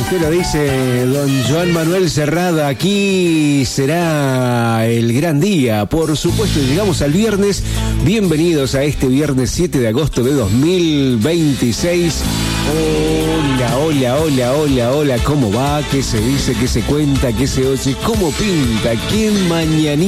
Usted lo dice, don Joan Manuel Serrada, aquí será el gran día. Por supuesto, llegamos al viernes. Bienvenidos a este viernes 7 de agosto de 2026. Hola, ¿cómo va? ¿Qué se dice? ¿Qué se cuenta? ¿Qué se oye? ¿Cómo pinta? ¿Quién mañanita?